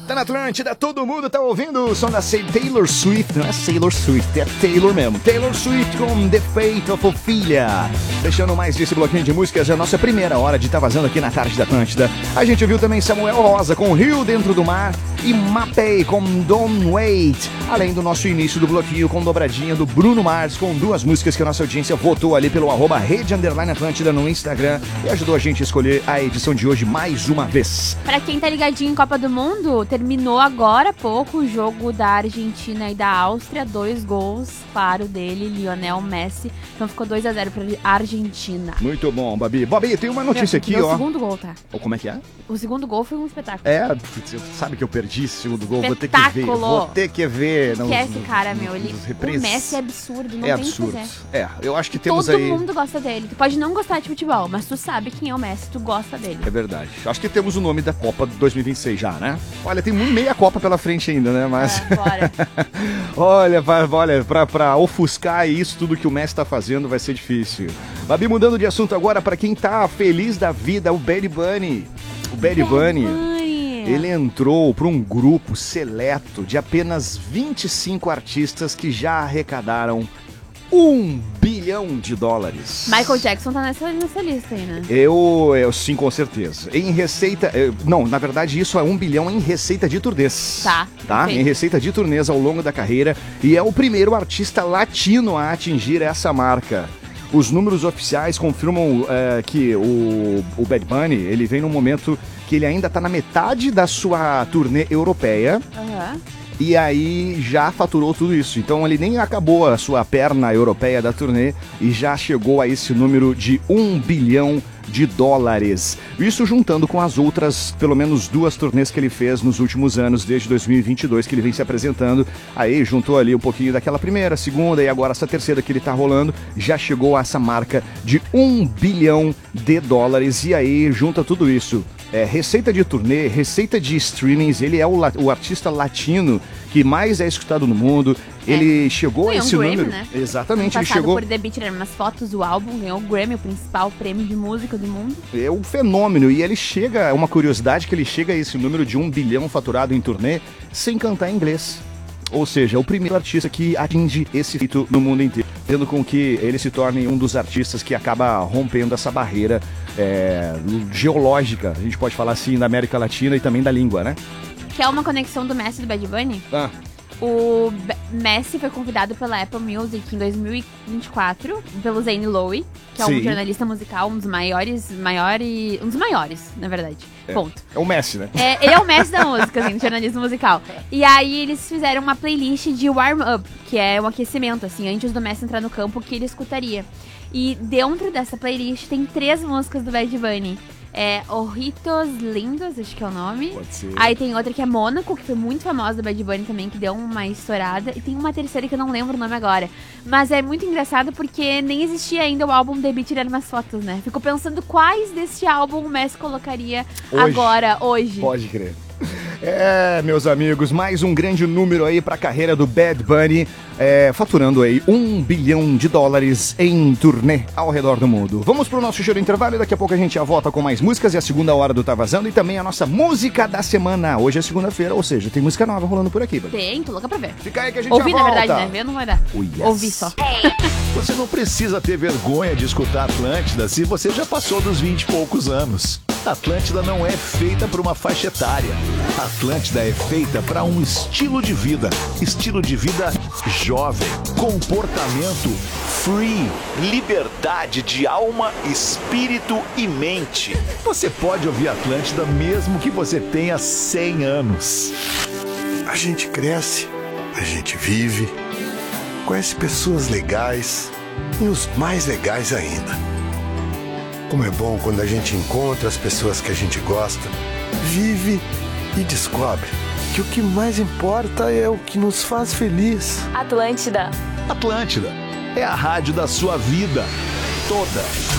Tá na Atlântida, todo mundo tá ouvindo o som da Taylor Swift. Não é Sailor Swift, é Taylor mesmo. Taylor Swift com The Fate of Ophelia. Fechando mais desse bloquinho de músicas, é a nossa primeira hora de tá vazando aqui na tarde da Atlântida. A gente ouviu também Samuel Rosa com Rio Dentro do Mar e Mapei com Don't Wait. Além do nosso início do bloquinho com dobradinha do Bruno Mars, com duas músicas que a nossa audiência votou ali pelo @rede_Atlântida no Instagram e ajudou a gente a escolher a edição de hoje mais uma vez. Pra quem tá ligadinho em Copa do Mundo, terminou agora há pouco o jogo da Argentina e da Áustria, 2 gols, claro, dele, Lionel Messi. Então ficou 2-0 pra Argentina. Muito bom, Babi. Babi, tem uma notícia aqui, ó. O segundo gol, tá? Ou como é que é? O segundo gol foi um espetáculo. Você sabe que eu perdi esse segundo gol, vou ter que ver. Que é esse cara, meu, o Messi é absurdo, não tem absurdo. O que fazer. Eu acho que temos Todo aí... mundo gosta dele. Tu pode não gostar de futebol, mas tu sabe quem é o Messi, tu gosta dele. É verdade. Acho que temos o nome da Copa 2026 já, né? Olha, tem meia Copa pela frente ainda, né? Mas... bora. olha, pra ofuscar isso, tudo que o Messi tá fazendo vai ser difícil. Babi, mudando de assunto agora, pra quem tá feliz da vida, o Bad Bunny. O Bad Bunny, ele entrou para um grupo seleto de apenas 25 artistas que já arrecadaram $1 bilhão. Michael Jackson tá nessa lista aí, né? Eu sim, com certeza. Em receita... Não, na verdade isso é $1 bilhão em receita de turnês. Tá? Em receita de turnês ao longo da carreira. E é o primeiro artista latino a atingir essa marca. Os números oficiais confirmam que o Bad Bunny, ele vem num momento que ele ainda tá na metade da sua turnê europeia. E aí já faturou tudo isso. Então ele nem acabou a sua perna europeia da turnê e já chegou a esse número de $1 bilhão. Isso juntando com as outras, pelo menos 2 turnês que ele fez nos últimos anos, desde 2022, que ele vem se apresentando. Aí juntou ali um pouquinho daquela primeira, segunda e agora essa terceira que ele tá rolando, já chegou a essa marca de $1 bilhão. E aí junta tudo isso. Receita de turnê, receita de streamings, ele é o artista latino que mais é escutado no mundo. Ele chegou a esse número. Né? Exatamente, ele chegou. Por The Beat, umas fotos do álbum, ganhou o Grammy, o principal prêmio de música do mundo. É um fenômeno. E ele chega, uma curiosidade, que ele chega a esse número de $1 bilhão faturado em turnê sem cantar inglês. Ou seja, é o primeiro artista que atinge esse feito no mundo inteiro, tendo com que ele se torne um dos artistas que acaba rompendo essa barreira geológica, a gente pode falar assim, da América Latina e também da língua, né? Que é uma conexão do Messi e do Bad Bunny? O Messi foi convidado pela Apple Music em 2024 pelo Zane Lowe, que é um jornalista musical, um dos maiores, na verdade. Ponto. É o Messi, né? Ele é o Messi da música, assim, do jornalismo musical. E aí eles fizeram uma playlist de warm-up, que é um aquecimento, assim, antes do Messi entrar no campo, que ele escutaria. E dentro dessa playlist tem 3 músicas do Bad Bunny. Ojitos Lindos, acho que é o nome. Pode ser. Aí tem outra que é Mônaco, que foi muito famosa do Bad Bunny também, que deu uma estourada. E tem uma terceira que eu não lembro o nome agora. Mas é muito engraçado porque nem existia ainda o álbum The Beat Tirar Umas Fotos, né? Fico pensando quais deste álbum o Messi colocaria hoje. Pode crer. Meus amigos, mais um grande número aí pra carreira do Bad Bunny, faturando aí $1 bilhão em turnê ao redor do mundo. Vamos pro nosso show de intervalo e daqui a pouco a gente já volta com mais músicas e a segunda hora do Tá Vazando e também a nossa música da semana. Hoje é segunda-feira, ou seja, tem música nova rolando por aqui. Tem, tô louca pra ver. Fica aí que a gente Ouvir, já volta. na verdade, né? Ver não vai dar. Ouvir só. Você não precisa ter vergonha de escutar Atlântida se você já passou dos 20 e poucos anos. Atlântida não é feita para uma faixa etária. Atlântida é feita para um estilo de vida. Estilo de vida jovem. Comportamento free. Liberdade de alma, espírito e mente. Você pode ouvir Atlântida mesmo que você tenha 100 anos. A gente cresce, a gente vive, conhece pessoas legais e os mais legais ainda. Como é bom quando a gente encontra as pessoas que a gente gosta, vive e descobre que o que mais importa é o que nos faz feliz. Atlântida. Atlântida é a rádio da sua vida toda.